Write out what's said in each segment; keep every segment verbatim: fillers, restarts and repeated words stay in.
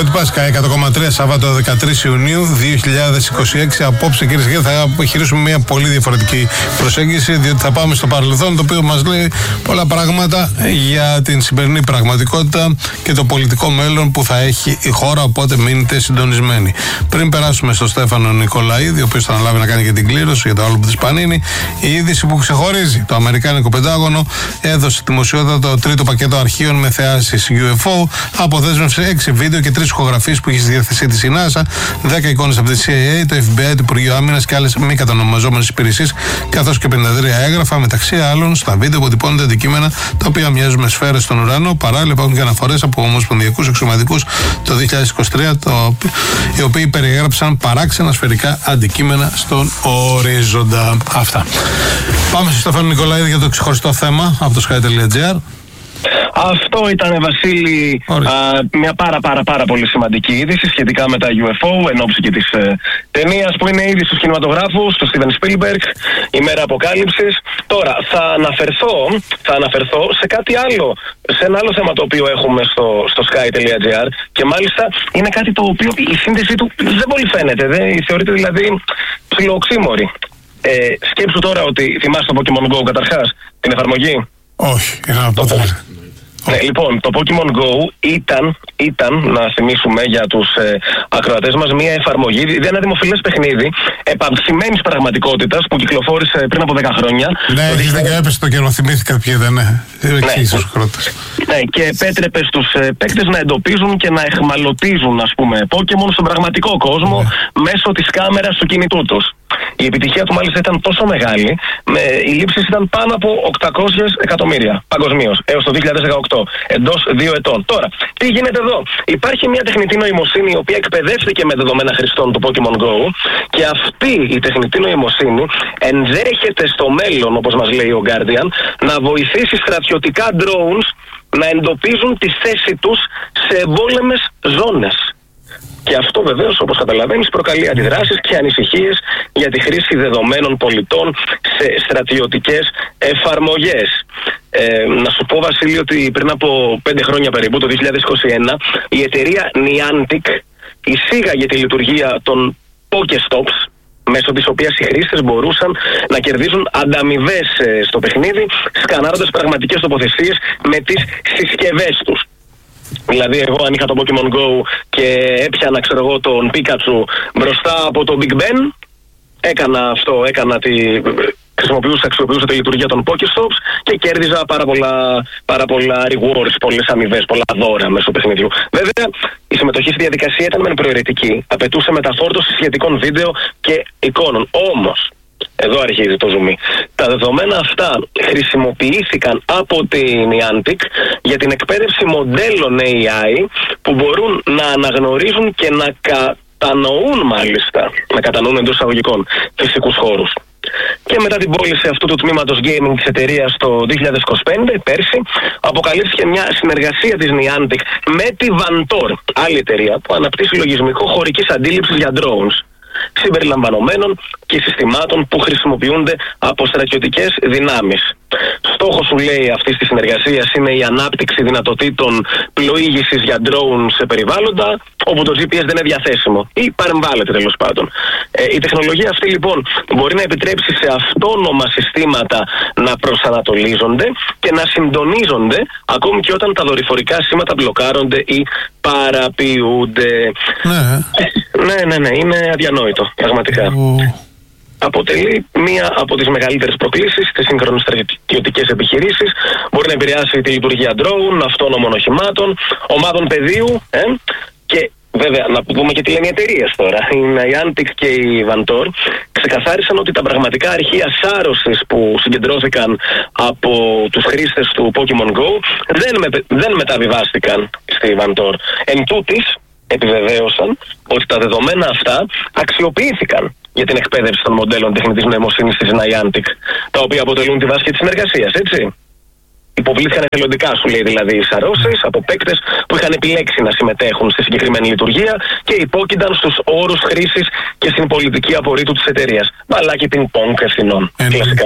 Πρωτότυπα Sky εκατό κόμμα τρία, Σάββατο δεκατρείς Ιουνίου δύο χιλιάδες είκοσι έξι. Απόψε, κυρίες και κύριοι, θα επιχειρήσουμε μια πολύ διαφορετική προσέγγιση, διότι θα πάμε στο παρελθόν, το οποίο μας λέει πολλά πράγματα για την σημερινή πραγματικότητα και το πολιτικό μέλλον που θα έχει η χώρα. Οπότε μείνετε συντονισμένοι. Πριν περάσουμε στο Στέφανο Νικολαίδη, ο οποίος θα αναλάβει να κάνει και την κλήρωση για το άλμπομ της Πανίνη, η είδηση που ξεχωρίζει: το Αμερικάνικο Πεντάγωνο έδωσε δημοσιότητα το τρίτο πακέτο αρχείων με θεάσεις γιου εφ ο, αποδέσμευσε έξι βίντεο και τρεις ηχογραφίες που έχει στη διάθεσή της η NASA, δέκα εικόνες από τη σι άι έι, το εφ μπι άι, το Υπουργείο Άμυνας και άλλες μη κατανομαζόμενες υπηρεσίες, καθώς και πενήντα τρία έγγραφα. Μεταξύ άλλων, στα βίντεο αποτυπώνονται αντικείμενα τα οποία μοιάζουν με σφαίρες στον ουρανό. Παράλληλα, υπάρχουν και αναφορές από ομοσπονδιακούς αξιωματικούς το δύο χιλιάδες είκοσι τρία, το, οι οποίοι περιέγραψαν παράξενα σφαιρικά αντικείμενα στον ορίζοντα. Αυτά. Πάμε στο Στέφανο Νικολαίδη για το ξεχωριστό θέμα από το sky τελεία τζι άρ. Αυτό ήταν, Βασίλη, α, μια πάρα πάρα πάρα πολύ σημαντική είδηση σχετικά με τα γιου εφ ο, εν ώψη και της ε, ταινίας που είναι ήδη στους κινηματογράφους, του Steven Spielberg, η μέρα αποκάλυψης. Τώρα, θα αναφερθώ, θα αναφερθώ σε κάτι άλλο, σε ένα άλλο θέμα το οποίο έχουμε στο, στο sky τελεία τζι άρ, και μάλιστα είναι κάτι το οποίο η σύνδεσή του δεν πολύ φαίνεται, δεν, θεωρείται δηλαδή ψιλοοξύμορη. Ε, σκέψου τώρα ότι θυμάσαι το Pokemon Go καταρχάς, την εφαρμογή. Όχι, είχα να πω. Ναι, λοιπόν, το Pokemon Go ήταν, ήταν να θυμίσουμε για τους ε, ακροατές μας, μια εφαρμογή, ένα δημοφιλές παιχνίδι επαυξημένης πραγματικότητας που κυκλοφόρησε πριν από δέκα χρόνια. Ναι, έχεις δέκα, έπεσε το καιρό, θυμήθηκα ποιο ήταν, ναι. Εξήγησες ο κρότας. Ναι, και επέτρεπε στους ε, παίκτες να εντοπίζουν και να εχμαλωτίζουν, ας πούμε, Pokemon στον πραγματικό κόσμο, ναι, μέσω της κάμερας του κινητού τους. Η επιτυχία του μάλιστα ήταν τόσο μεγάλη, με, οι λήψεις ήταν πάνω από οκτακόσια εκατομμύρια παγκοσμίως έως το δύο χιλιάδες δεκαοκτώ, εντός δύο ετών. Τώρα, τι γίνεται εδώ? Υπάρχει μια τεχνητή νοημοσύνη η οποία εκπαιδεύτηκε με δεδομένα χρηστών του Pokemon Go, και αυτή η τεχνητή νοημοσύνη ενδέχεται στο μέλλον, όπως μας λέει ο Guardian, να βοηθήσει στρατιωτικά drones να εντοπίζουν τη θέση τους σε εμπόλεμες ζώνες. Και αυτό βεβαίως, όπως καταλαβαίνεις, προκαλεί αντιδράσεις και ανησυχίες για τη χρήση δεδομένων πολιτών σε στρατιωτικές εφαρμογές. Ε, να σου πω, Βασίλη, ότι πριν από πέντε χρόνια περίπου, το δύο χιλιάδες είκοσι ένα, η εταιρεία Niantic εισήγαγε τη λειτουργία των Pokestops, μέσω της οποίας οι χρήστες μπορούσαν να κερδίζουν ανταμοιβές ε, στο παιχνίδι, σκανάροντας πραγματικές τοποθεσίες με τις συσκευές τους. Δηλαδή, εγώ αν είχα το Pokemon Go και έπιανα, ξέρω εγώ, τον Pikachu μπροστά από το Big Ben, έκανα αυτό, έκανα τη... χρησιμοποιούσα, αξιοποιούσα τη λειτουργία των Pokestops και κέρδιζα πάρα πολλά, πάρα πολλά rewards, πολλές αμοιβές, πολλά δώρα μέσω παιχνιδιού. Βέβαια, η συμμετοχή στη διαδικασία ήταν μεν προαιρετική, απαιτούσε μεταφόρτωση σχετικών βίντεο και εικόνων. Όμως, εδώ αρχίζει το zoom. Τα δεδομένα αυτά χρησιμοποιήθηκαν από την Niantic για την εκπαίδευση μοντέλων έι άι που μπορούν να αναγνωρίζουν και να κατανοούν, μάλιστα, να κατανοούν εντός εισαγωγικών, φυσικούς χώρους. Και μετά την πώληση αυτού του τμήματος gaming της εταιρείας το δύο χιλιάδες είκοσι πέντε, πέρσι, αποκαλύφθηκε μια συνεργασία της Niantic με τη Vantor, άλλη εταιρεία που αναπτύσσει λογισμικό χωρικής αντίληψης για drones, συμπεριλαμβανομένων και συστημάτων που χρησιμοποιούνται από στρατιωτικές δυνάμεις. Στόχος, σου λέει, αυτής της συνεργασίας είναι η ανάπτυξη δυνατοτήτων πλοήγησης για drone σε περιβάλλοντα όπου το τζι πι ες δεν είναι διαθέσιμο ή παρεμβάλλεται, τέλος πάντων. Ε, η τεχνολογία αυτή, λοιπόν, μπορεί να επιτρέψει σε αυτόνομα συστήματα να προσανατολίζονται και να συντονίζονται ακόμη και όταν τα δορυφορικά σήματα μπλοκάρονται ή παραποιούνται. Ναι, ναι, ναι, ναι, είναι αδιανόητο, πραγματικά. Oh. Αποτελεί μία από τις μεγαλύτερες προκλήσεις στις σύγχρονες στρατιωτικές επιχειρήσεις. Μπορεί να επηρεάσει τη λειτουργία drone, αυτόνομων οχημάτων, ομάδων πεδίου, ε, και βέβαια να δούμε και τι λένε οι εταιρείες τώρα. Η Niantic και η Vantor ξεκαθάρισαν ότι τα πραγματικά αρχεία σάρωσης που συγκεντρώθηκαν από τους χρήστες του Pokemon Go δεν, με, δεν μεταβιβάστηκαν στη Vantor. Εν τούτης, επιβεβαίωσαν ότι τα δεδομένα αυτά αξιοποιήθηκαν για την εκπαίδευση των μοντέλων τεχνητής νοημοσύνης της Niantic, τα οποία αποτελούν τη βάση της συνεργασίας, έτσι. Υποβλήθηκαν εθελοντικά, σου λέει, δηλαδή, οι σαρώσεις από παίκτες που είχαν επιλέξει να συμμετέχουν στη συγκεκριμένη λειτουργία και υπόκεινταν στους όρους χρήσης και στην πολιτική απορρίτου της εταιρείας. Μπαλάκι πινκ-πονγκ ευθυνών. Κλασικά.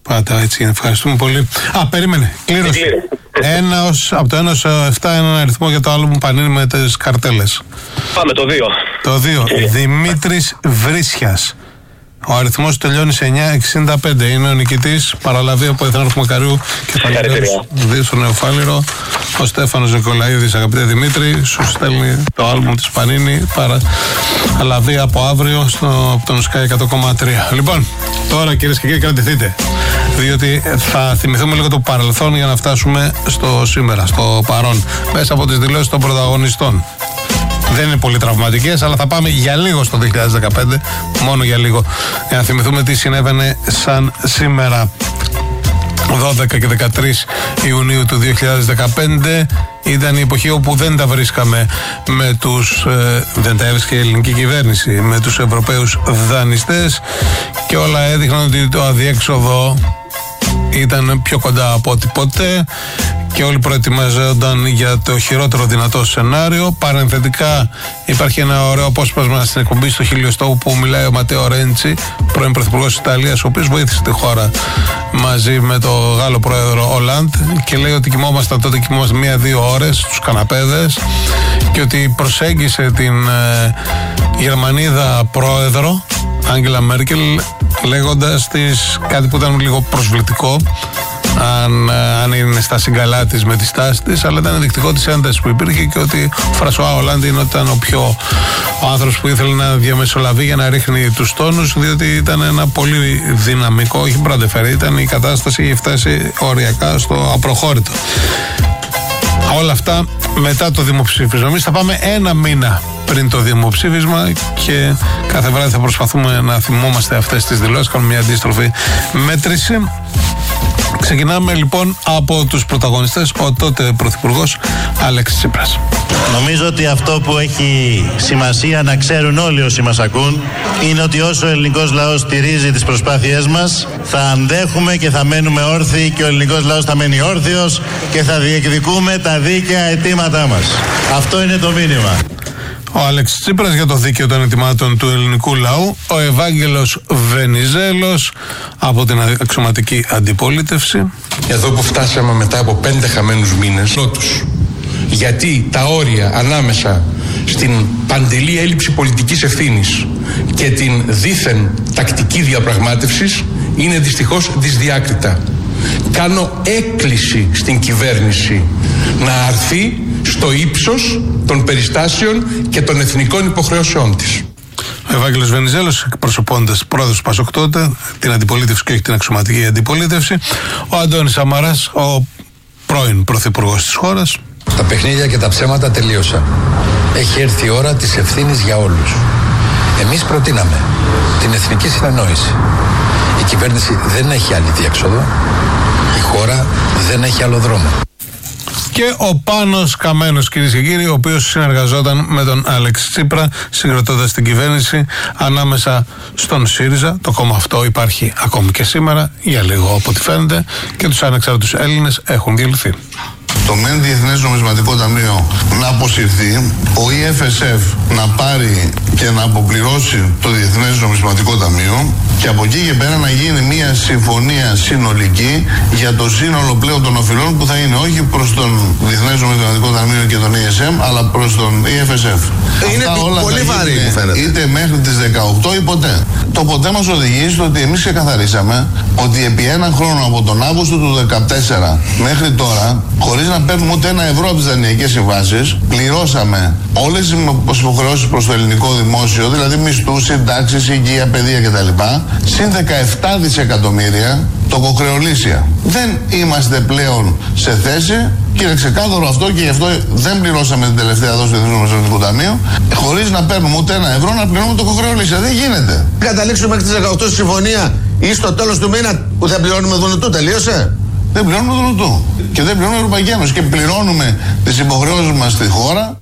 Πάτα, έτσι είναι. Ευχαριστούμε πολύ. Α, περίμενε. Κλήρωση. Ένα ως, από το ένα ως επτά έναν αριθμό για το άλμπουμ Πανίνη με τις καρτέλες. Πάμε το δύο. Το δύο. Δημήτρης Βρύσιας. Ο αριθμός τελειώνει σε εννιακόσια εξήντα πέντε. Είναι ο νικητής. Παραλαβή από Εθνάρχο Μακαριού και Παλαιότερος δύο στο Νεοφάλιρο. Ο Στέφανος Νικολαίδης, αγαπητέ Δημήτρη, σου στέλνει το άλμπουμ της Πανίνη. Παραλαβή από αύριο στο, από τον Sky εκατό κόμμα τρία. Λοιπόν, τώρα κυρίες και κύριοι, κρατηθείτε. Διότι θα θυμηθούμε λίγο το παρελθόν για να φτάσουμε στο σήμερα, στο παρόν, μέσα από τις δηλώσεις των πρωταγωνιστών. Δεν είναι πολύ τραυματικές, αλλά θα πάμε για λίγο στο δύο χιλιάδες δεκαπέντε, μόνο για λίγο, για να θυμηθούμε τι συνέβαινε σαν σήμερα. δώδεκα και δεκατρείς Ιουνίου του δύο χιλιάδες δεκαπέντε ήταν η εποχή όπου δεν τα βρίσκαμε με τους, ε, δεν τα έβρισκε η ελληνική κυβέρνηση, με τους Ευρωπαίους δανειστές, και όλα έδειχναν ότι το αδιέξοδο ήταν πιο κοντά από ό,τι ποτέ και όλοι προετοιμαζόταν για το χειρότερο δυνατό σενάριο. Παρενθετικά υπάρχει ένα ωραίο απόσπασμα στην εκπομπή στο Χιλιοστό που μιλάει ο Ματέο Ρέντσι, πρώην πρωθυπουργός της Ιταλίας, ο οποίος βοήθησε τη χώρα μαζί με το Γάλλο πρόεδρο Ολάντ, και λέει ότι κοιμόμασταν τότε, κοιμόμασταν μία-δύο ώρες στους καναπέδες, και ότι προσέγγισε την ε, Γερμανίδα πρόεδρο Άγγελα Μέρκελ λέγοντας της κάτι που ήταν λίγο προσβλητικό, αν, αν είναι στα συγκαλά της με τη στάση της, αλλά ήταν ενδεικτικό της έντασης που υπήρχε, και ότι ο Φρανσουά Ολάντ ήταν ο πιο ο άνθρωπος που ήθελε να διαμεσολαβεί για να ρίχνει τους τόνους, διότι ήταν ένα πολύ δυναμικό, όχι μπραντεφέρι, ήταν η κατάσταση, είχε φτάσει οριακά στο απροχώρητο. Όλα αυτά μετά το δημοψήφισμα. Εμείς θα πάμε ένα μήνα πριν το δημοψήφισμα και κάθε βράδυ θα προσπαθούμε να θυμόμαστε αυτές τις δηλώσεις, κάνουμε μια αντίστροφη μέτρηση. Ξεκινάμε λοιπόν από τους πρωταγωνιστές, ο τότε πρωθυπουργός Αλέξης Τσίπρας. Νομίζω ότι αυτό που έχει σημασία να ξέρουν όλοι όσοι μας ακούν είναι ότι όσο ο ελληνικός λαός στηρίζει τις προσπάθειές μας, θα αντέχουμε και θα μένουμε όρθιοι, και ο ελληνικός λαός θα μένει όρθιος και θα διεκδικούμε τα δίκαια αιτήματά μας. Αυτό είναι το μήνυμα. Ο Αλέξης Τσίπρας για το δίκαιο των αιτημάτων του ελληνικού λαού, ο Ευάγγελος Βενιζέλος από την αξιωματική αντιπολίτευση. Εδώ που φτάσαμε μετά από πέντε χαμένους μήνες, πρώτους, γιατί τα όρια ανάμεσα στην παντελή έλλειψη πολιτικής ευθύνης και την δήθεν τακτική διαπραγμάτευσης είναι δυστυχώς δυσδιάκριτα. Κάνω έκκληση στην κυβέρνηση να αρθεί στο ύψος των περιστάσεων και των εθνικών υποχρεώσεών της. Ο Ευάγγελος Βενιζέλος, εκπροσωπώντας πρόεδρος του Πασόκ τότε, την αντιπολίτευση και όχι την αξιωματική αντιπολίτευση. Ο Αντώνης Σαμαράς, ο πρώην πρωθυπουργός της χώρας. Τα παιχνίδια και τα ψέματα τελείωσαν. Έχει έρθει η ώρα της ευθύνης για όλους. Εμείς προτείναμε την εθνική συνεννόηση. Η κυβέρνηση δεν έχει άλλη διέξοδο. Η χώρα δεν έχει άλλο δρόμο. Και ο Πάνος Καμένος, κυρίες και κύριοι, ο οποίος συνεργαζόταν με τον Αλέξη Τσίπρα, συγκροτώντας την κυβέρνηση ανάμεσα στον ΣΥΡΙΖΑ. Το κόμμα αυτό υπάρχει ακόμη και σήμερα, για λίγο από ό,τι φαίνεται, και τους ανεξάρτητους Έλληνες έχουν διαλυθεί. Το ΜΕΝ Διεθνές Νομισματικό Ταμείο να αποσυρθεί, ο ι εφ ες εφ να πάρει και να αποπληρώσει το Διεθνές Νομισματικό Ταμείο, και από εκεί και πέρα να γίνει μια συμφωνία συνολική για το σύνολο πλέον των οφειλών, που θα είναι όχι προς τον Διεθνές Νομισματικό Ταμείο και τον ι ες εμ, αλλά προς τον ι εφ ες εφ. Είναι Αυτά όλα πολύ βαρύ, μου φαίνεται. Είτε μέχρι τις δεκαοκτώ ή ποτέ. Το ποτέ μας οδηγεί στο ότι εμείς ξεκαθαρίσαμε ότι επί έναν χρόνο, από τον Αύγουστο του δεκατέσσερα μέχρι τώρα, χωρίς να παίρνουμε ούτε ένα ευρώ από τις δανειακές συμβάσεις, πληρώσαμε όλες τις υποχρεώσεις προς το ελληνικό δημόσιο, δηλαδή μισθούς, συντάξεις, υγεία, παιδεία κτλ. Συν δεκαεπτά δισεκατομμύρια τοκοχρεωλήσια. Δεν είμαστε πλέον σε θέση, και είναι ξεκάθαρο αυτό, και γι' αυτό δεν πληρώσαμε την τελευταία δόση του Διεθνούς Νομισματικού Ταμείου, χωρίς να παίρνουμε ούτε ένα ευρώ να πληρώνουμε τοκοχρεωλήσια. Δεν γίνεται. Καταλήξουμε μέχρι τις δεκαοκτώ στη συμφωνία ή στο τέλος του μήνα που θα πληρώνουμε δουνουτού. Τελείωσε. Δεν πληρώνουμε δουνουτού. Και δεν πληρώνουμε Ευρωπαϊκή Ένωση. Και πληρώνουμε τις υποχρεώσεις μας στη χώρα.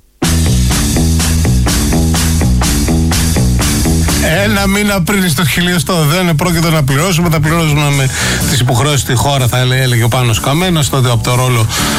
Ένα μήνα πριν στο χιλιοστό δεν πρόκειται να πληρώσουμε. Θα πληρώσουμε με τις υποχρεώσεις στη χώρα, θα έλεγε ο Πάνος Καμένος, τότε από το ρόλο